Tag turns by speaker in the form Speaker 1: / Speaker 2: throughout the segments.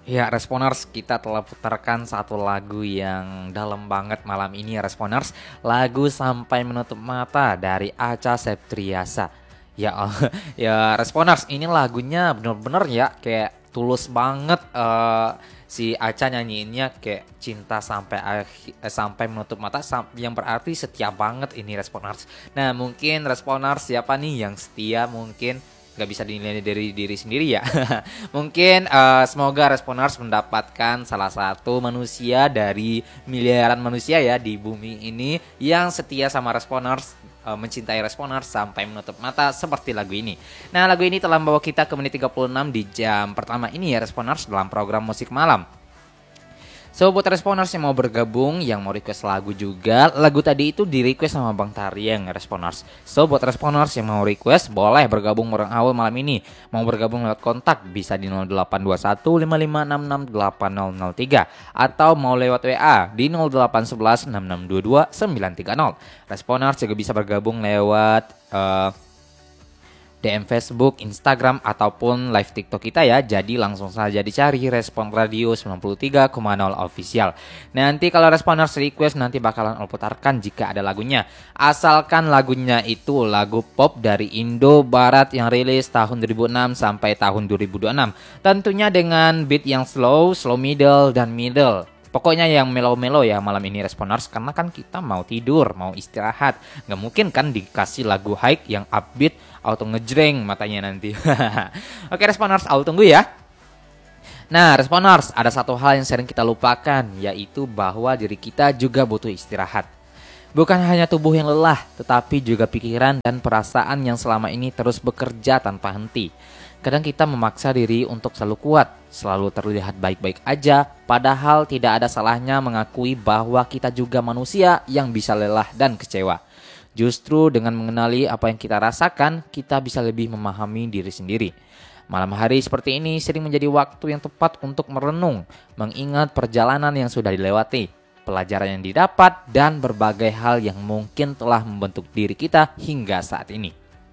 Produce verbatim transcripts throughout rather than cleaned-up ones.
Speaker 1: Ya, Responers, kita telah putarkan satu lagu yang dalam banget malam ini ya, Responers. Lagu Sampai Menutup Mata dari Acha Septriasa. Ya, ya Responers, ini lagunya bener-bener ya kayak tulus banget. eh, si Acha nyanyiinnya kayak cinta sampai akhi- eh, sampai menutup mata, sam- yang berarti setia banget ini, Responers. Nah, mungkin Responers siapa nih yang setia, mungkin nggak bisa dinilai dari diri sendiri ya. Mungkin eh, semoga Responers mendapatkan salah satu manusia dari miliaran manusia ya di bumi ini yang setia sama Responers, eh, mencintai Responers sampai menutup mata seperti lagu ini. Nah, lagu ini telah membawa kita ke menit tiga puluh enam di jam pertama ini ya, Responers, dalam program musik malam. So, buat Responers yang mau bergabung, yang mau request lagu juga, lagu tadi itu di request sama Bang Tarieng, Responers. So, buat Responers yang mau request, boleh bergabung bareng Awal malam ini. Mau bergabung lewat kontak, bisa di nol delapan dua satu lima lima enam enam delapan nol nol tiga. Atau mau lewat W A di nol delapan satu satu enam enam dua dua sembilan tiga nol. Responers juga bisa bergabung lewat eh, D M Facebook, Instagram, ataupun live TikTok kita ya. Jadi langsung saja dicari Respon Radio sembilan puluh tiga koma nol Official. Nanti kalau Responers request nanti bakalan aku putarkan jika ada lagunya. Asalkan lagunya itu lagu pop dari Indo Barat yang rilis tahun dua ribu enam sampai tahun dua ribu dua puluh enam. Tentunya dengan beat yang slow, slow middle, dan middle. Pokoknya yang melo-melo ya malam ini, Responers, karena kan kita mau tidur, mau istirahat. Nggak mungkin kan dikasih lagu high yang upbeat, auto ngejreng matanya nanti. Oke, Responers, aku tunggu ya. Nah, Responers, ada satu hal yang sering kita lupakan, yaitu bahwa diri kita juga butuh istirahat. Bukan hanya tubuh yang lelah, tetapi juga pikiran dan perasaan yang selama ini terus bekerja tanpa henti. Kadang kita memaksa diri untuk selalu kuat, selalu terlihat baik-baik aja, padahal tidak ada salahnya mengakui bahwa kita juga manusia yang bisa lelah dan kecewa. Justru dengan mengenali apa yang kita rasakan, kita bisa lebih memahami diri sendiri. Malam hari seperti ini sering menjadi waktu yang tepat untuk merenung, mengingat perjalanan yang sudah dilewati, pelajaran yang didapat, dan berbagai hal yang mungkin telah membentuk diri kita hingga saat ini.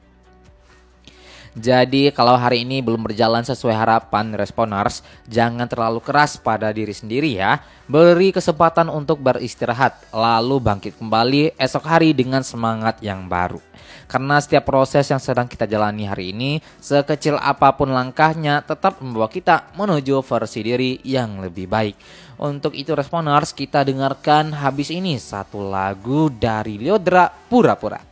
Speaker 1: Jadi kalau hari ini belum berjalan sesuai harapan, Responers, jangan terlalu keras pada diri sendiri ya. Beri kesempatan untuk beristirahat, lalu bangkit kembali esok hari dengan semangat yang baru. Karena setiap proses yang sedang kita jalani hari ini, sekecil apapun langkahnya, tetap membawa kita menuju versi diri yang lebih baik. Untuk itu, Responers, kita dengarkan habis ini satu lagu dari Lyodra, Pura-Pura.